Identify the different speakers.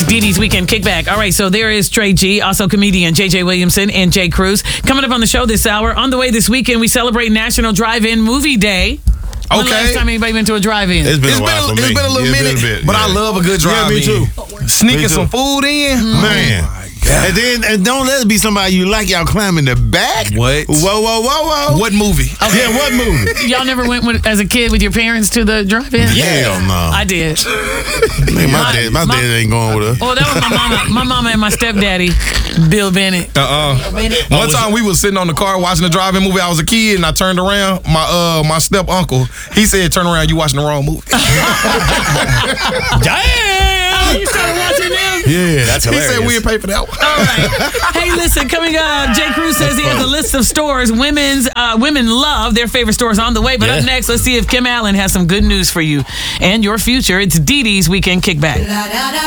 Speaker 1: Dee Dee's Weekend Kickback. All right, so there is Trey G, also comedian JJ Williamson and Jay Cruz. Coming up on the show this hour. On the way this weekend, we celebrate National Drive-In Movie Day. When last time anybody been to a drive-in?
Speaker 2: It's been a while for me.
Speaker 3: It's been a little minute, but I love a good drive-in.
Speaker 2: Yeah, me too.
Speaker 3: Sneaking some food in.
Speaker 2: Man. And don't let it be somebody you like, y'all climbing the back.
Speaker 3: What?
Speaker 2: Whoa.
Speaker 3: What movie?
Speaker 2: Okay. Yeah, what movie?
Speaker 1: Y'all never went as a kid with your parents to the drive-in?
Speaker 2: Hell no.
Speaker 1: I did.
Speaker 2: Man, my dad ain't going with us.
Speaker 1: Oh, that was my mama. My mama and my stepdaddy, Bill Bennett.
Speaker 3: One time we was sitting on the car watching the drive-in movie. I was a kid and I turned around. My step uncle, he said, "Turn around, you watching the wrong movie."
Speaker 1: Damn! You started watching them?
Speaker 2: Yeah, that's hilarious.
Speaker 3: He said we'd pay for that one.
Speaker 1: All right. Hey, listen, coming up, Jay Cruz says he has a list of stores women love, their favorite stores on the way. But up next, let's see if Kim Allen has some good news for you and your future. It's Dee Dee's Weekend Kickback.